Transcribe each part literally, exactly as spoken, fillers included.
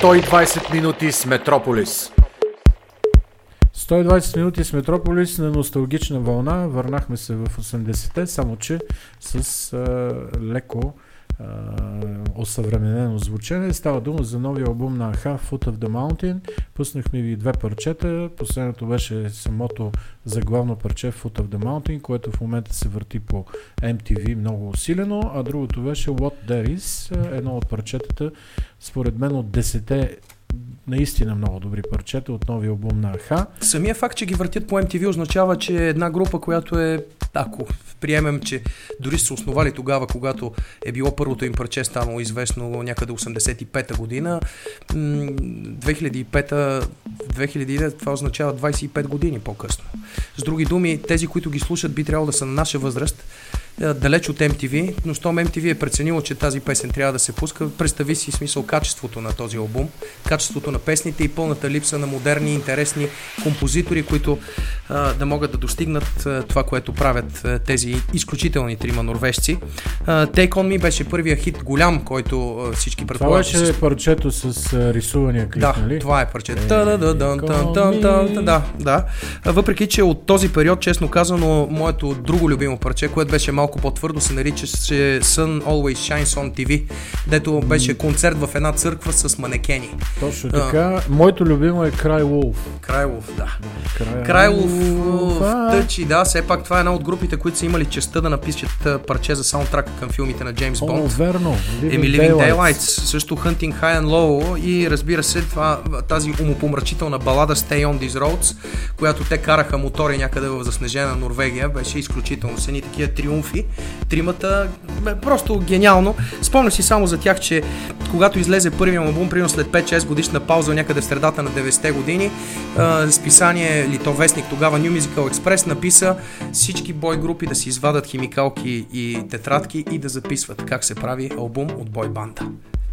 сто и двайсет минути с Метрополис. сто и двайсет минути с Метрополис на носталгична вълна. Върнахме се в осемдесетте, само че с а, леко а, осъвременено звучене. Става дума за новия албум на Аха, Foot of the Mountain. Пуснахме ви две парчета. Последното беше самото заглавно парче Foot of the Mountain, което в момента се върти по Ем Ти Ви много усилено, а другото беше What There Is, едно от парчетата, според мен от десете наистина много добри парчета от новия албум на Аха. Самия факт, че ги въртят по Ем Ти Ви означава, че една група, която е, ако приемем, че дори са основали тогава, когато е било първото им парче, станало известно някъде осемдесет и пета година, две хиляди и пета, две хиляди това означава двайсет и пет години по-късно. С други думи, тези, които ги слушат, би трябвало да са на наша възраст, далеч от Ем Ти Ви, но щом Ем Ти Ви е преценило, че тази песен трябва да се пуска, представи си смисъл качеството на този албум, качеството на песните и пълната липса на модерни, интересни композитори, които а, да могат да достигнат а, това, което правят а, тези изключителни трима норвежци. А, Take On Me беше първия хит голям, който а, всички предполагат. Това беше с... парчето с а, рисувания клип, да, нали? Да, това е парчето. Да, да. Въпреки, че от този период, честно казано, моето друго любимо парче, което беше малко по-твърдо, се наричаше Sun Always Shines on Ти Ви, дето беше концерт в една църква с манекени. Точно така. А, моето любимо е Cry Wolf. Cry Wolf, да. Cry Wolf тъчи, да. Все пак това е една от групите, които са имали честта да напишат парче за саундтрака към филмите на Джеймс Бонд. О, верно. Еми Living Daylights. Също Hunting High and Low и разбира се това, тази умопомрачителна балада Stay on These Roads, която те караха мотори някъде в заснежена Норвегия, беше изключително. Са ни такива триумфи. Тримата, бе, просто гениално. Спомня си само за тях, че когато излезе първият албум, примерно след пет-шест годишна пауза някъде в средата на деветдесетте години, а, списание, или то вестник тогава New Musical Express написа всички бой групи да си извадат химикалки и тетрадки и да записват как се прави албум от бой банда.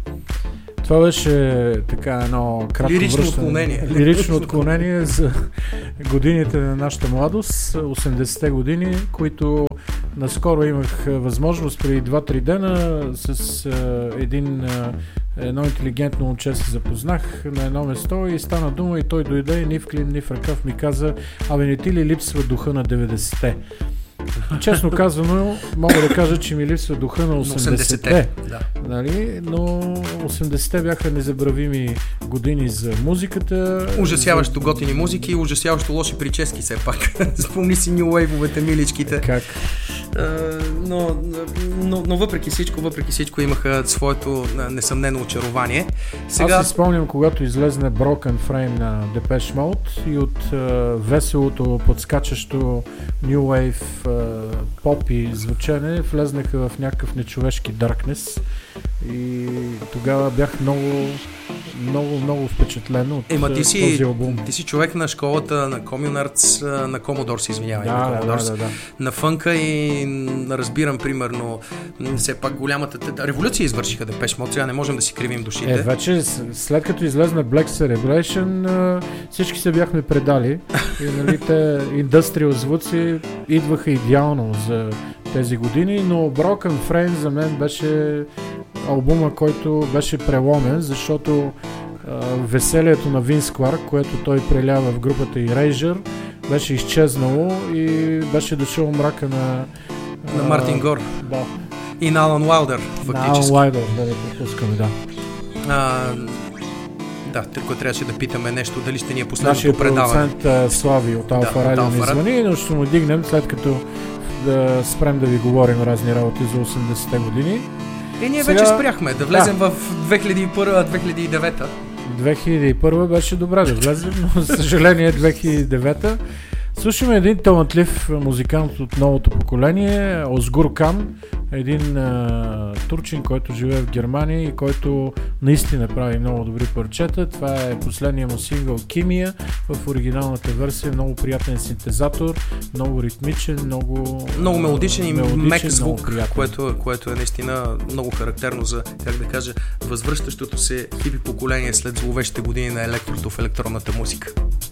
Това беше така едно кратко лирично връщане, отклонение. Лирично отклонение за годините на нашата младост, осемдесетте години, които наскоро имах възможност преди два-три дена с а, един а, едно интелигентно момче се запознах на едно место и стана дума и той дойде и ни в клин, ни в ръкав ми каза: абе не ти ли липсва духа на деветдесетте? Честно казано, мога да кажа, че ми липсва духа на осемдесетте. Да. Нали? Но осемдесетте бяха незабравими години за музиката. Ужасяващо готини музики, ужасяващо лоши прически все пак. Спомни си New Wave-овете, миличките. Как? Uh, но, но, но въпреки всичко, въпреки всичко имаха своето несъмнено очарование. Сега... Аз си спомням, когато излезне Broken Frame на Depeche Mode и от uh, веселото, подскачащо New Wave uh, поп и звучене влезнаха в някакъв нечовешки darkness и тогава бях много много, много впечатлен от Ема, ти си, този албум. Ти си човек на школата на Communards, на Commodore се извинявай, да, на Commodore, да, да, да. на фънка и разбирам примерно все пак голямата революция извършиха Depeche Mode, сега не можем да си кривим душите. Е, вече след като излезна Black Celebration, всички се бяхме предали и нали, те индустриал звуци идваха идеално за тези години, но Broken Frame за мен беше албума, който беше преломен, защото а, веселието на Винс Кларк, което той прелява в групата Erasure, беше изчезнало и беше дошъл мрака на... На Мартин Гор. Да. И на Алан Уайлдър, фактически. На Алан Уайлдър, да не пропускаме, да. А, да, тъй трябваше да питаме нещо, дали ще ни е последното Нашия предаване. Нашия продуцент Слави от Алфа Радио ни звъни, но ще му дигнем след като да спрем да ви говорим разни работи за осемдесетте години. И ние Сега... вече спряхме да влезем да. в две хиляди и първа - две хиляди и девета. две хиляди и първа беше добре да влезем, но за съжаление две хиляди и девета. Слушаме един талантлив музикант от новото поколение, Озгур Кан, един а, турчин, който живее в Германия и който наистина прави много добри парчета. Това е последния му сингъл Кимия в оригиналната версия, много приятен синтезатор, много ритмичен, много много мелодичен и мелодичен, мек звук, което, което е наистина много характерно за, как да кажа, възвръщащото се хипи поколение след зловещите години на електрото в електронната музика.